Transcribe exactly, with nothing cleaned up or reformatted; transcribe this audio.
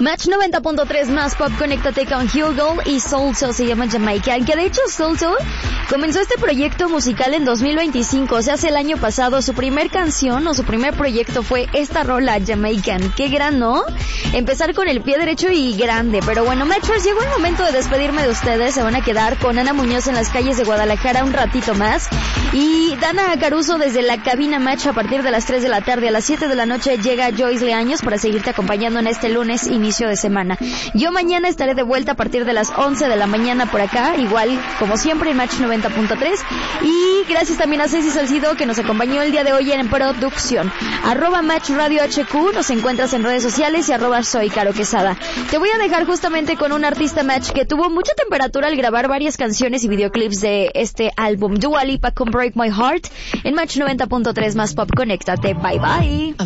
Match noventa punto tres más pop, conéctate con Hugo y Soul Soul, se llama Jamaican, que de hecho Soul Soul comenzó este proyecto musical en dos mil veinticinco, o sea, hace el año pasado. Su primer canción o su primer proyecto fue esta rola, Jamaican. Qué gran, ¿no? Empezar con el pie derecho y grande. Pero bueno, Matchers, llegó el momento de despedirme de ustedes. Se van a quedar con Ana Muñoz en las calles de Guadalajara un ratito más. Y Dana Caruso desde la cabina Match a partir de las tres de la tarde. A las siete de la noche llega Joyce Leaños para seguirte acompañando en este lunes, inicio de semana. Yo mañana estaré de vuelta a partir de las once de la mañana por acá, igual como siempre en Match noventa punto tres. Y gracias también a Ceci Salcido, que nos acompañó el día de hoy en producción. Arroba Match Radio H Q, nos encuentras en redes sociales, y arroba Soy Caro Quesada. Te voy a dejar justamente con un artista Match que tuvo mucha temperatura al grabar varias canciones y videoclips de este álbum, Dua Lipa con Break My Heart, en Match noventa punto tres más pop. Conéctate, bye bye.